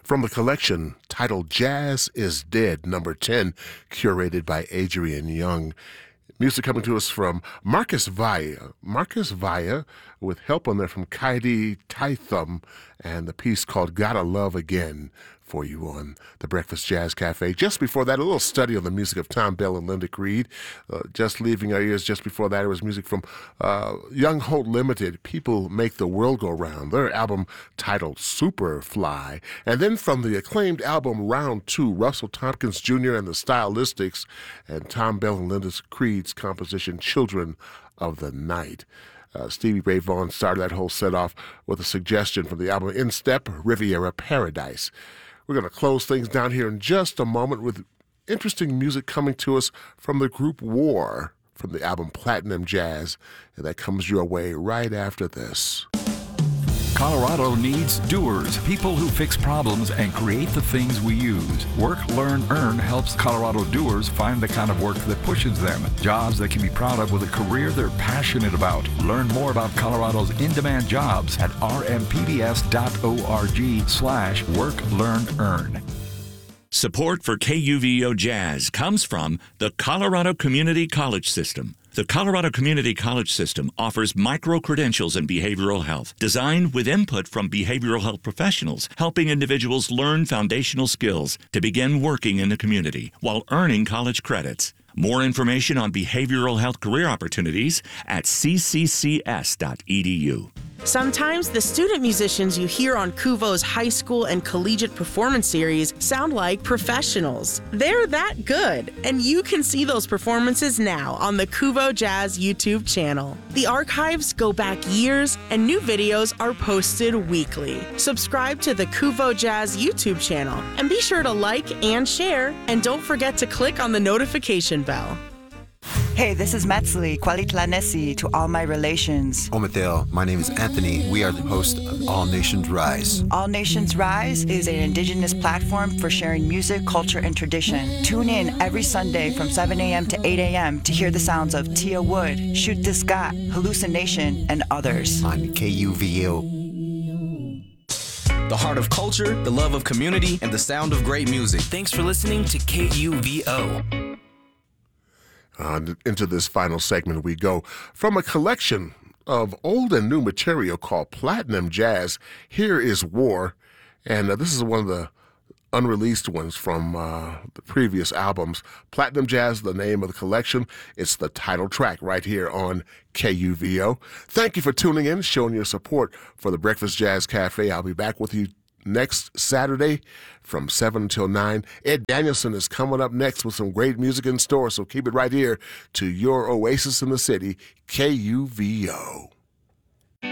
from the collection titled Jazz is Dead, number 10, curated by Adrian Young. Music coming to us from Marcus Vaya. Marcus Vaya, with help on there from Kaidi Taitham, and the piece called Gotta Love Again for you on the Breakfast Jazz Cafe. Just before that, a little study on the music of Thom Bell and Linda Creed. Just leaving our ears just before that, it was music from Young Holt Limited, People Make the World Go Round, their album titled Superfly. And then from the acclaimed album Round 2, Russell Tompkins Jr. and the Stylistics, and Thom Bell and Linda Creed's composition Children of the Night. Stevie Ray Vaughan started that whole set off with a suggestion from the album In Step, Riviera Paradise. We're going to close things down here in just a moment with interesting music coming to us from the group War from the album Platinum Jazz, and that comes your way right after this. Colorado needs doers, people who fix problems and create the things we use. Work, Learn, Earn helps Colorado doers find the kind of work that pushes them, jobs they can be proud of with a career they're passionate about. Learn more about Colorado's in-demand jobs at rmpbs.org/Work, Learn, Earn. Support for KUVO Jazz comes from the Colorado Community College System. The Colorado Community College System offers micro-credentials in behavioral health, designed with input from behavioral health professionals, helping individuals learn foundational skills to begin working in the community while earning college credits. More information on behavioral health career opportunities at cccs.edu. Sometimes the student musicians you hear on KUVO's high school and collegiate performance series sound like professionals. They're that good, and you can see those performances now on the KUVO Jazz YouTube channel. The archives go back years, and new videos are posted weekly. Subscribe to the KUVO Jazz YouTube channel, and be sure to like and share, and don't forget to click on the notification bell. Hey, this is Metzli, Kwalitlanesi to all my relations. Omathel, my name is Anthony. We are the host of All Nations Rise. All Nations Rise is an indigenous platform for sharing music, culture, and tradition. Tune in every Sunday from 7 a.m. to 8 a.m. to hear the sounds of Tia Wood, Shoot This Got, Hallucination, and others. On KUVO. The heart of culture, the love of community, and the sound of great music. Thanks for listening to KUVO. Into this final segment we go. From a collection of old and new material called Platinum Jazz, here is War. And this is one of the unreleased ones from the previous albums. Platinum Jazz, the name of the collection. It's the title track right here on KUVO. Thank you for tuning in, showing your support for the Breakfast Jazz Cafe. I'll be back with you next Saturday from 7 until 9. Ed Danielson is coming up next with some great music in store, so keep it right here to your oasis in the city, KUVO.